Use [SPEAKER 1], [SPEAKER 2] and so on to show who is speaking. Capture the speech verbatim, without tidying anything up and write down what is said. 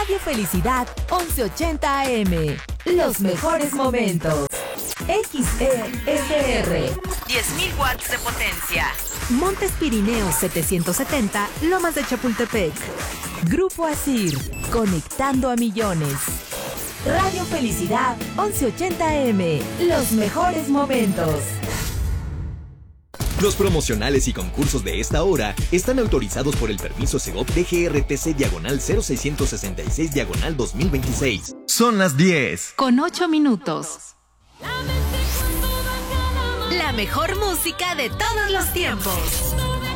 [SPEAKER 1] Radio Felicidad once ochenta A M. Los mejores momentos. X E S R.
[SPEAKER 2] diez mil watts de potencia.
[SPEAKER 1] Montes Pirineos setecientos setenta, Lomas de Chapultepec. Grupo Asir, conectando a millones. Radio Felicidad once ochenta A M. Los mejores momentos.
[SPEAKER 3] Los promocionales y concursos de esta hora están autorizados por el permiso Segov D G R T C diagonal cero seiscientos sesenta y seis diagonal dos mil veintiséis.
[SPEAKER 4] Son las diez.
[SPEAKER 1] Con ocho minutos.
[SPEAKER 2] La mejor música de todos los tiempos.